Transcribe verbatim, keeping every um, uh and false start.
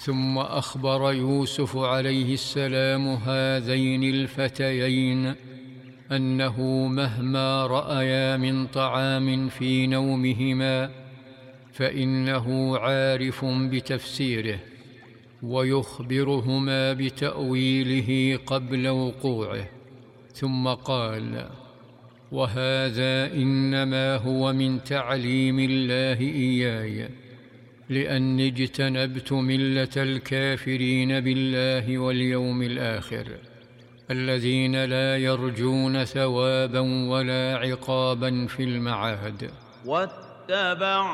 ثم أخبر يوسف عليه السلام هذين الفتيين أنه مهما رأيا من طعام في نومهما فإنه عارف بتفسيره، ويخبرهما بتأويله قبل وقوعه. ثم قال: وهذا إنما هو من تعليم الله إياي، لأني اجتنبت ملة الكافرين بالله واليوم الآخر، الذين لا يرجون ثوابا ولا عقابا في المعاد. واتبع